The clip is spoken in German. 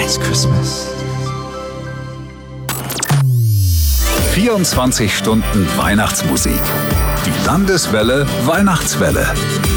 It's Christmas. 24 Stunden Weihnachtsmusik. Die Landeswelle Weihnachtswelle.